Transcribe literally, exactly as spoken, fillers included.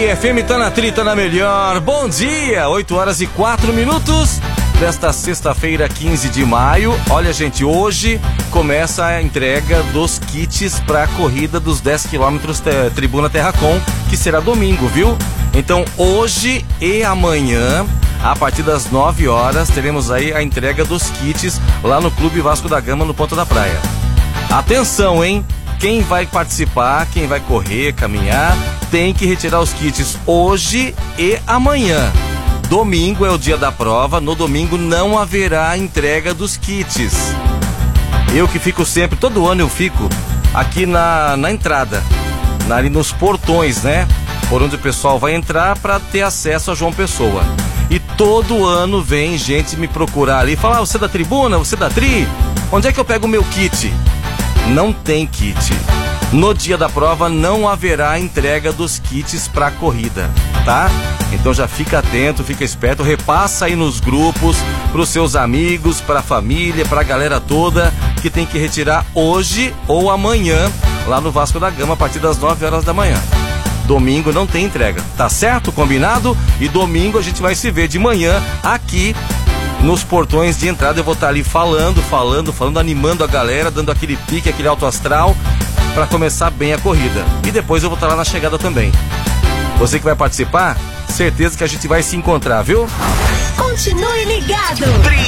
F M tá na trita na melhor. Bom dia, oito horas e quatro minutos desta sexta-feira, quinze de maio. Olha, gente, hoje começa a entrega dos kits para a corrida dos dez quilômetros Tribuna Terracom, que será domingo, viu? Então, hoje e amanhã, a partir das nove horas, teremos aí a entrega dos kits lá no Clube Vasco da Gama, no Ponta da Praia. Atenção, hein? Quem vai participar, quem vai correr, caminhar, tem que retirar os kits hoje e amanhã. Domingo é o dia da prova, no domingo não haverá entrega dos kits. Eu que fico sempre, todo ano eu fico aqui na, na entrada, na, ali nos portões, né? Por onde o pessoal vai entrar para ter acesso a João Pessoa. E todo ano vem gente me procurar ali e falar: ah, você é da tribuna, você é da tri? Onde é que eu pego o meu kit? Não tem kit. No dia da prova não haverá entrega dos kits para a corrida, tá? Então já fica atento, fica esperto, repassa aí nos grupos, para os seus amigos, para a família, para a galera toda, que tem que retirar hoje ou amanhã, lá no Vasco da Gama, a partir das nove horas da manhã. Domingo não tem entrega, tá certo? Combinado? E domingo a gente vai se ver de manhã aqui nos portões de entrada. Eu vou estar ali falando, falando, falando, animando a galera, dando aquele pique, aquele alto astral, para começar bem a corrida. E depois eu vou estar lá na chegada também. Você que vai participar, certeza que a gente vai se encontrar, viu? Continue ligado.